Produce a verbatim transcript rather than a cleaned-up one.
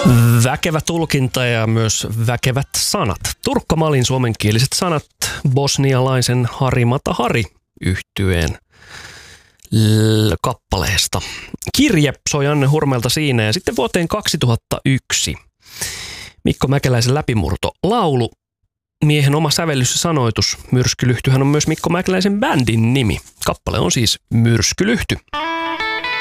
Väkevä tulkinta ja myös väkevät sanat. Turkka Malin suomenkieliset sanat bosnialaisen Harimata Hari -yhtyeen l- kappaleesta. Kirje soi Janne Hurmelta siinä ja sitten vuoteen kaksituhattayksi. Mikko Mäkeläisen läpimurto laulu. Miehen oma sävellys ja sanoitus. Myrskylyhtyhän on myös Mikko Mäkeläisen bändin nimi. Kappale on siis Myrskylyhty.